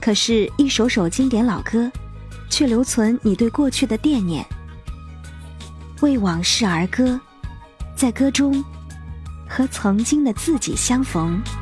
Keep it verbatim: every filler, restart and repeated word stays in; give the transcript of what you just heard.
可是一首首经典老歌，却留存你对过去的惦念。为往事而歌，在歌中和曾经的自己相逢。